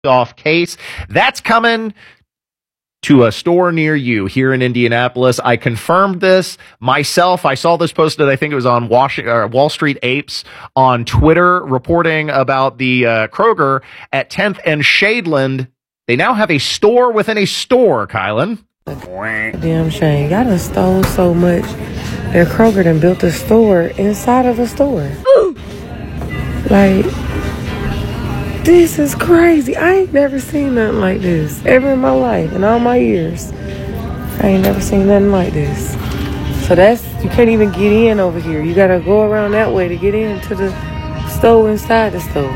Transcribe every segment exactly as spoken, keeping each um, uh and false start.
off case. That's coming to a store near you here in Indianapolis. I confirmed this myself. I saw this posted, I think it was on Washington, uh, Wall Street Apes on Twitter, reporting about the uh, Kroger at tenth and Shadeland. They now have a store within a store, Kylan. Damn shame. Y'all done stole so much that Kroger done built a store inside of a store. Ooh. Like, this is crazy. I ain't never seen nothing like this ever in my life, in all my years. I ain't never seen nothing like this. So that's, you can't even get in over here. You gotta go around that way to get into the store inside the store.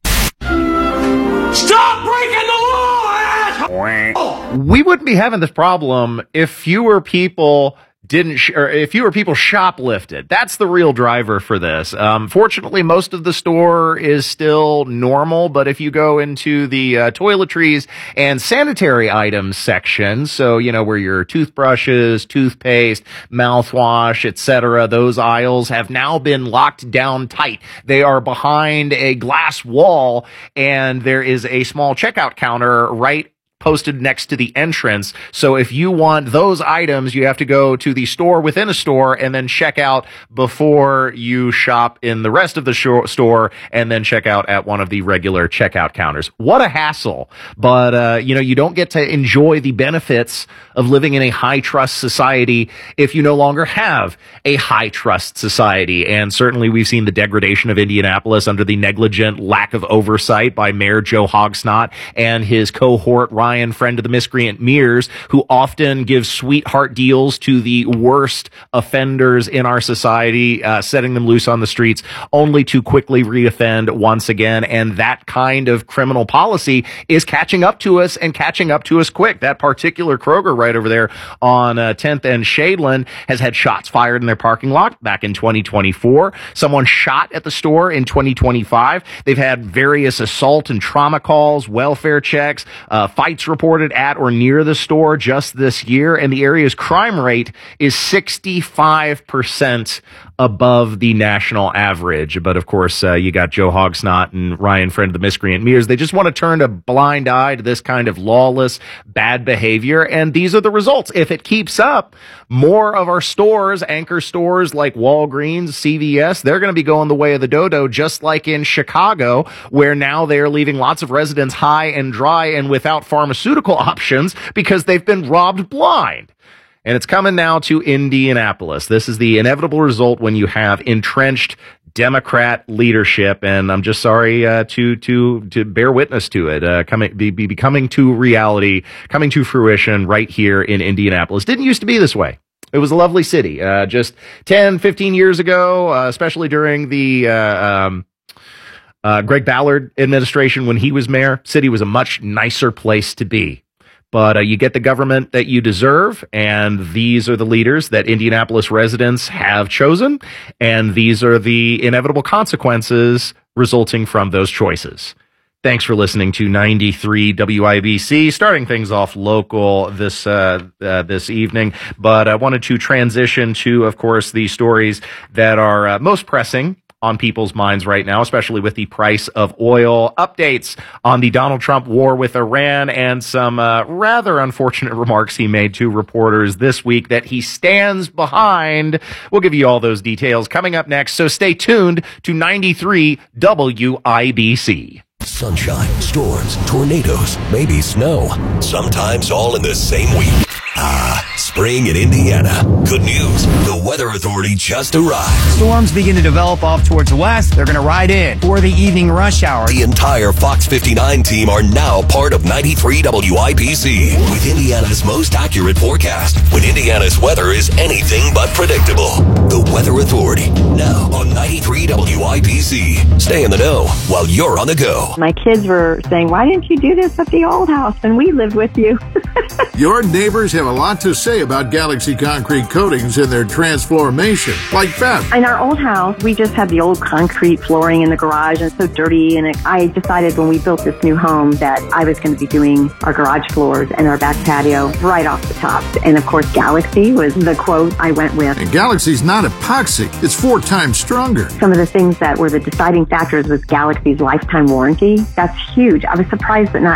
Stop breaking the law, asshole! We wouldn't be having this problem if fewer people didn't, sh- or if fewer people shoplifted. That's the real driver for this. Um, fortunately, most of the store is still normal, but if you go into the uh, toiletries and sanitary items section, so, you know, where your toothbrushes, toothpaste, mouthwash, et cetera, those aisles have now been locked down tight. They are behind a glass wall, and there is a small checkout counter right posted next to the entrance. So if you want those items, you have to go to the store within a store and then check out before you shop in the rest of the sh- store and then check out at one of the regular checkout counters. What a hassle. But, uh, you know, you don't get to enjoy the benefits of living in a high trust society if you no longer have a high trust society. And certainly we've seen the degradation of Indianapolis under the negligent lack of oversight by Mayor Joe Hogsnott and his cohort, Ryan, friend of the miscreant Mears, who often gives sweetheart deals to the worst offenders in our society, uh, setting them loose on the streets, only to quickly reoffend once again. And that kind of criminal policy is catching up to us and catching up to us quick. That particular Kroger right over there on uh, tenth and Shadeland has had shots fired in their parking lot back in twenty twenty-four. Someone shot at the store in twenty twenty-five. They've had various assault and trauma calls, welfare checks, uh, fights reported at or near the store just this year, and the area's crime rate is sixty-five percent above the national average. But of course, uh, you got Joe Hogsnott and Ryan, friend of the miscreant Mears. They just want to turn a blind eye to this kind of lawless, bad behavior, and these are the results. If it keeps up, more of our stores, anchor stores like Walgreens, C V S, they're going to be going the way of the dodo, just like in Chicago, where now they're leaving lots of residents high and dry and without pharmaceutical options because they've been robbed blind. And it's coming now to Indianapolis. This is the inevitable result when you have entrenched Democrat leadership, and I'm just sorry uh, to to to bear witness to it uh, coming be, be becoming to reality, coming to fruition right here in Indianapolis. Didn't used to be this way. It was a lovely city uh, just ten, fifteen years ago, uh, especially during the uh, um, uh, Greg Ballard administration when he was mayor. City was a much nicer place to be. But uh, you get the government that you deserve, and these are the leaders that Indianapolis residents have chosen, and these are the inevitable consequences resulting from those choices. Thanks for listening to ninety-three W I B C, starting things off local this uh, uh, this evening. But I wanted to transition to, of course, the stories that are uh, most pressing on people's minds right now, especially with the price of oil. Updates on the Donald Trump war with Iran and some uh, rather unfortunate remarks he made to reporters this week that he stands behind. We'll give you all those details coming up next, so stay tuned to ninety-three W I B C. Sunshine, storms, tornadoes, maybe snow. Sometimes all in the same week. Ah, spring in Indiana. Good news. The Weather Authority just arrived. Storms begin to develop off towards the west. They're going to ride in for the evening rush hour. The entire Fox fifty-nine team are now part of ninety-three W I B C with Indiana's most accurate forecast when Indiana's weather is anything but predictable. The Weather Authority, now on ninety-three W I B C. Stay in the know while you're on the go. My kids were saying, why didn't you do this at the old house when we lived with you? Your neighbors have have a lot to say about Galaxy concrete coatings and their transformation. Like Beth. In our old house, we just had the old concrete flooring in the garage and so dirty. And it, I decided when we built this new home that I was going to be doing our garage floors and our back patio right off the top. And of course, Galaxy was the quote I went with. And Galaxy's not epoxy. It's four times stronger. Some of the things that were the deciding factors was Galaxy's lifetime warranty. That's huge. I was surprised that not